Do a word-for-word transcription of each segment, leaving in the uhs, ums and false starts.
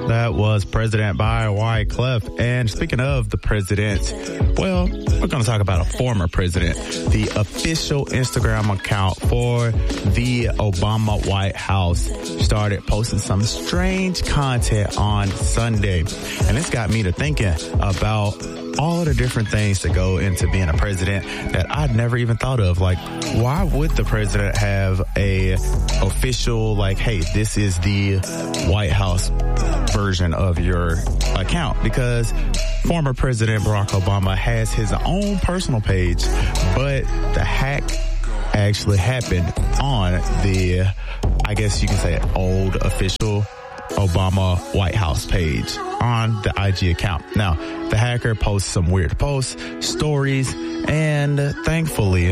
That was President by Wyclef. And speaking of the president, well, we're going to talk about a former president. The official Instagram account for the Obama White House started posting some strange content on Sunday. And this got me to thinking about all of the different things that go into being a president that I'd never even thought of. Like, why would the president have a official, like, hey, this is the White House version of your account? Because former President Barack Obama has his own personal page, but the hack actually happened on the, I guess you can say, old official Obama White House page on the I G account. Now, the hacker posts some weird posts, stories, and thankfully,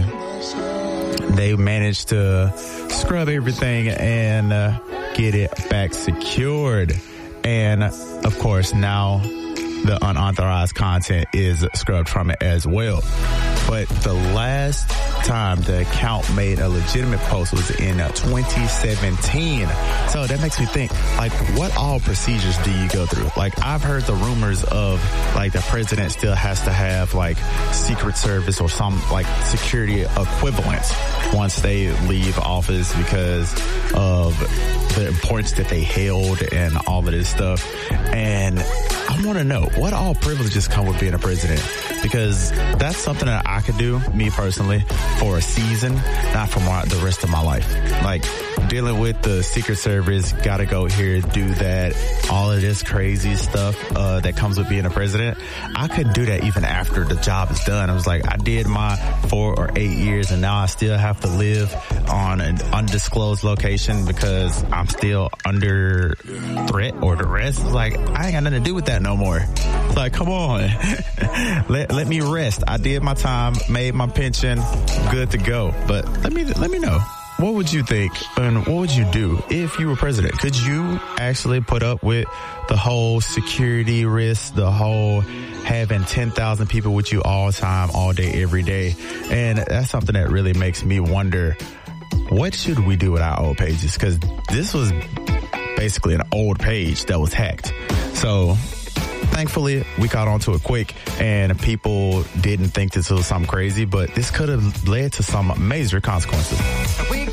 they managed to scrub everything and uh, get it back secured. And, of course, now the unauthorized content is scrubbed from it as well. But the last time the account made a legitimate post was in twenty seventeen. So that makes me think, like, what all procedures do you go through? Like, I've heard the rumors of, like, the president still has to have, like, Secret Service or some, like, security equivalents once they leave office because of the importance that they held and all of this stuff. And I want to know, what all privileges come with being a president? Because that's something that I could do, me personally, for a season, not for my, the rest of my life. Like, dealing with the Secret Service, gotta go here, do that, all of this crazy stuff uh, that comes with being a president. I couldn't do that even after the job is done. I was like, I did my four or eight years, and now I still have to live on an undisclosed location because I'm still under threat or duress. It's like, I ain't got nothing to do with that no more. It's like, come on. let, let me rest. I did my time, made my pension, good to go. But let me, let me know. What would you think and what would you do if you were president? Could you actually put up with the whole security risk, the whole having ten thousand people with you all the time, all day, every day? And that's something that really makes me wonder, what should we do with our old pages? Because this was basically an old page that was hacked. So thankfully, we caught on to it quick, and people didn't think this was something crazy, but this could have led to some major consequences. We